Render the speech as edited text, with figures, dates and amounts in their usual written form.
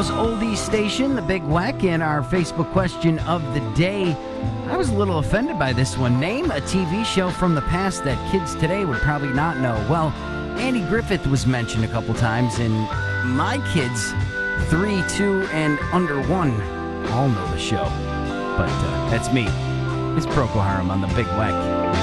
Chicago's oldies station, The Big Weck, and our Facebook question of the day. I was a little offended by this one. Name a TV show from the past that kids today would probably not know. Well, Andy Griffith was mentioned a couple times, and my kids, 3, 2, and under 1, all know the show. But that's me. It's Procol Harum on The Big Weck.